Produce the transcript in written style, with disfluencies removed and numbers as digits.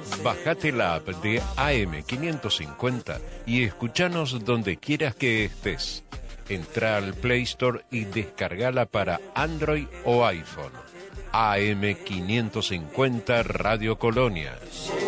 Bajate la app de AM550 y escuchanos donde quieras que estés. Entra al Play Store y descargala para Android o iPhone. AM550 Radio Colonia.